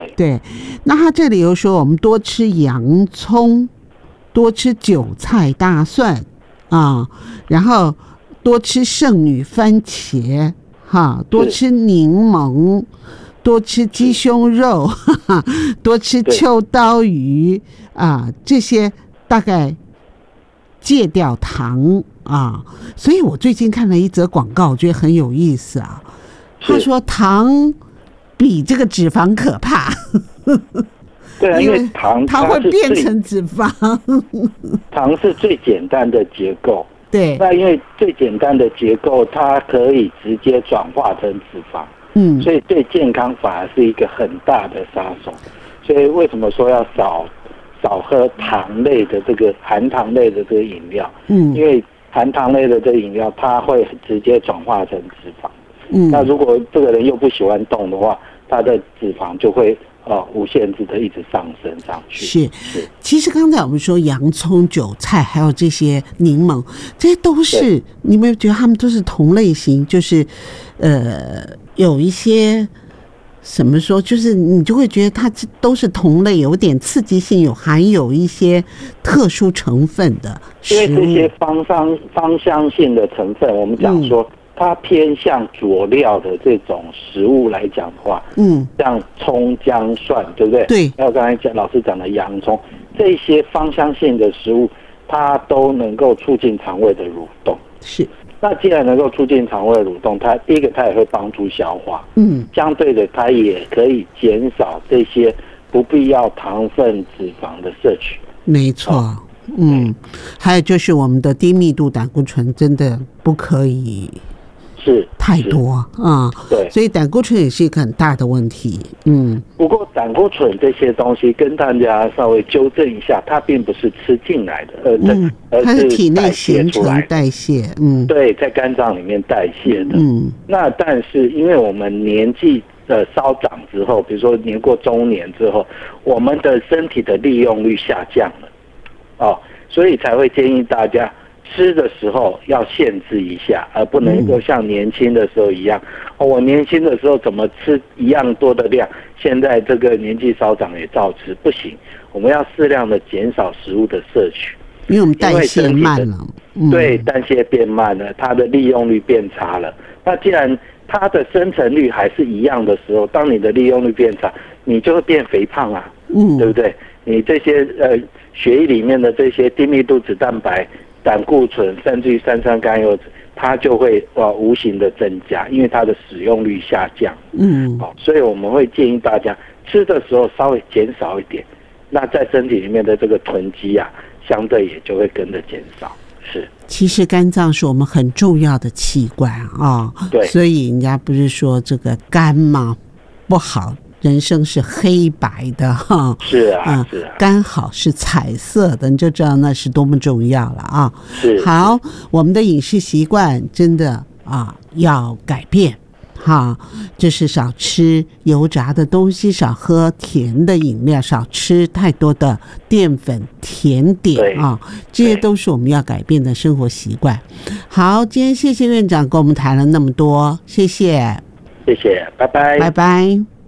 对，那他这里又说我们多吃洋葱，多吃韭菜、大蒜啊，然后多吃圣女番茄，哈，多吃柠檬，多吃鸡胸肉，哈哈，多吃秋刀鱼啊，这些大概戒掉糖啊。所以我最近看了一则广告，我觉得很有意思啊。他说糖比这个脂肪可怕。 对啊，因为糖它会变成脂肪。 糖是最简单的结构。 对。 那因为最简单的结构，它可以直接转化成脂肪。所以对健康反而是一个很大的杀手。所以为什么说要少喝糖类的这个含糖类的这个饮料？因为含糖类的这个饮料，它会直接转化成脂肪。那如果这个人又不喜欢动的话，他的脂肪就会无限制的一直上升上去。是， 其实刚才我们说洋葱、韭菜，还有这些柠檬，这些都是你们觉得他们都是同类型，就是有一些怎么说，就是你就会觉得它都是同类，有点刺激性，含有一些特殊成分的食物。 因为这些芳香性的成分，我们讲说。它偏向佐料的这种食物来讲的话，像葱、姜、蒜，对不对？ 对。 还有刚才老师讲的洋葱，这些芳香性的食物，它都能够促进肠胃的蠕动。 是。 那既然能够促进肠胃蠕动，它第一个它也会帮助消化，相对的它也可以减少这些不必要糖分、脂肪的摄取。 没错。还有就是我们的低密度胆固醇真的不可以。 是太多啊， 对， 所以胆固醇也是一个很大的问题。 不过胆固醇这些东西跟大家稍微纠正一下，它并不是吃进来的，而是体内形成代谢， 对，在肝脏里面代谢的。那但是因为我们年纪稍长之后，比如说年过中年之后，我们的身体的利用率下降了，所以才会建议大家。吃的时候要限制一下，而不能够像年轻的时候一样。我年轻的时候怎么吃一样多的量，现在这个年纪稍长也照吃，不行。我们要适量的减少食物的摄取， 因为我们代谢慢了。 对，代谢变慢了，它的利用率变差了。那既然它的生成率还是一样的时候，当你的利用率变差，你就会变肥胖啊，对不对？你这些血液里面的这些低密度脂蛋白。胆固醇甚至于三酸甘油酯，它就会无形的增加，因为它的使用率下降。所以我们会建议大家吃的时候稍微减少一点，那在身体里面的这个囤积啊，相对也就会跟着减少。是， 其实肝脏是我们很重要的器官啊。 对， 所以人家不是说这个肝嘛不好。人生是黑白的哈， 是啊，是啊， 肝好是彩色的，你就知道那是多么重要了啊。 是， 好，我们的饮食习惯真的要改变哈，就是少吃油炸的东西，少喝甜的饮料，少吃太多的淀粉、甜点啊，这些都是我们要改变的生活习惯。好，今天谢谢院长跟我们谈了那么多，谢谢， 谢谢，拜拜， 拜拜。